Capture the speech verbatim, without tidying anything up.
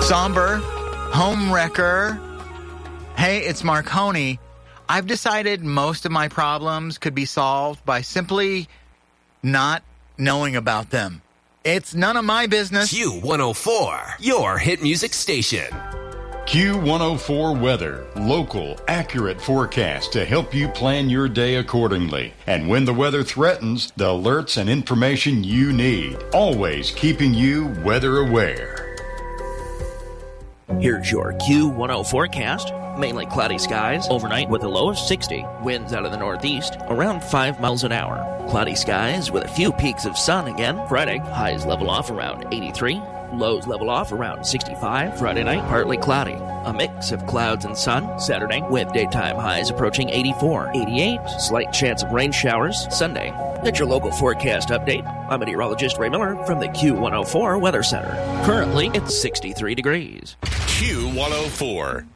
Somber, Homewrecker. Hey, it's Marconi. I've decided most of my problems could be solved by simply not knowing about them. It's none of my business. Q one oh four, your hit music station. Q one oh four Weather. Local, accurate forecast to help you plan your day accordingly. And when the weather threatens, the alerts and information you need. Always keeping you weather aware. Here's your Q one oh forecast. Mainly cloudy skies overnight with a low of sixty. Winds out of the northeast around five miles an hour. Cloudy skies with a few peaks of sun again. Friday, highs level off around eighty-three. Lows level off around sixty-five. Friday night, partly cloudy. A mix of clouds and sun. Saturday, with daytime highs approaching eighty-four, eighty-eight. Slight chance of rain showers. Sunday. That's your local forecast update. I'm meteorologist Ray Miller from the Q one oh four Weather Center. Currently, it's sixty-three degrees. Q one oh four.